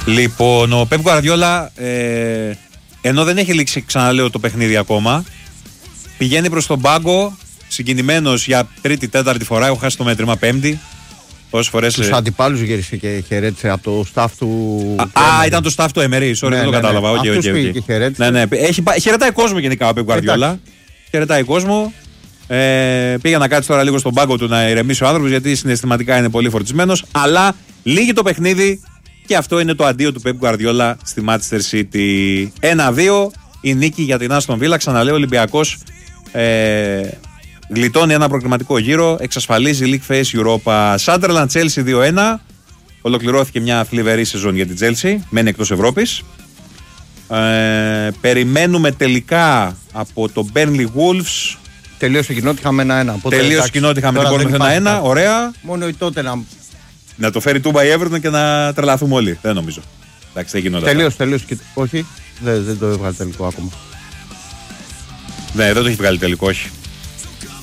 Λοιπόν, ο Πεπ Γκουαρδιόλα, ενώ δεν έχει λήξει, ξαναλέω, το παιχνίδι ακόμα, πηγαίνει προς τον πάγκο συγκινημένος για τρίτη, τέταρτη φορά. Έχω χάσει το μέτρημα, πέμπτη. Πόσες φορές. Τους αντιπάλους γύρισε και χαιρέτησε από το staff του. Ήταν το staff του Εμερή, sorry, δεν το κατάλαβα. Ναι. Χαιρετάει κόσμο γενικά ο Πεπ Γκουαρδιόλα. Χαιρετάει κόσμο. Πήγε να κάτσει τώρα λίγο στον πάγκο του να ηρεμήσει ο άνθρωπος, γιατί συναισθηματικά είναι πολύ φορτισμένος. Αλλά λύγει το παιχνίδι και αυτό είναι το αντίο του Πεπ Γκουαρδιόλα στη Manchester City. 1-2 η νίκη για την Άστον Βίλα. Ξαναλέω, ο Ολυμπιακός γλιτώνει ένα προκριματικό γύρο, εξασφαλίζει League Face Europa. Sunderland Chelsea 2-1. Ολοκληρώθηκε μια θλιβερή σεζόν για την Chelsea. Μένει εκτός Ευρώπης. Περιμένουμε τελικά από το Burnley Wolves. Τελείωσε η κοινότητα με 1-1. Τελείωσε η κοινότητα με την Bournemouth 1-1. Ωραία. Μόνο η τότε να το φέρει Τούμπα η Everton και να τρελαθούμε όλοι. Δεν νομίζω. Εντάξει, δεν γινόταν. Τελείωσε. Όχι. Δεν το έβγαλε τελικό ακόμα. Ναι, δεν το έχει βγάλει τελικό, όχι.